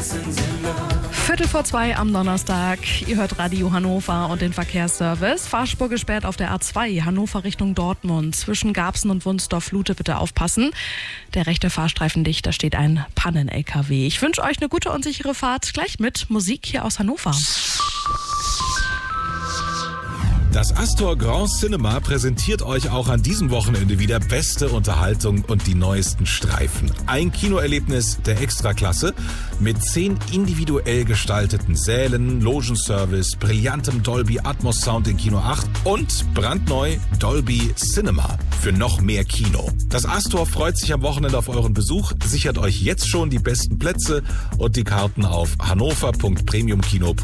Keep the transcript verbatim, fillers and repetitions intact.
Viertel vor zwei am Donnerstag. Ihr hört Radio Hannover und den Verkehrsservice. Fahrspur gesperrt auf der A zwei, Hannover Richtung Dortmund. Zwischen Garbsen und Wunsdorf-Lute bitte aufpassen. Der rechte Fahrstreifen dicht, da steht ein Pannen-L K W. Ich wünsche euch eine gute und sichere Fahrt. Gleich mit Musik hier aus Hannover. Das Astor Grand Cinema präsentiert euch auch an diesem Wochenende wieder beste Unterhaltung und die neuesten Streifen. Ein Kinoerlebnis der Extraklasse mit zehn individuell gestalteten Sälen, Logenservice, brillantem Dolby Atmos Sound in Kino acht und brandneu Dolby Cinema für noch mehr Kino. Das Astor freut sich am Wochenende auf euren Besuch. Sichert euch jetzt schon die besten Plätze und die Karten auf hannover punkt premiumkino punkt de.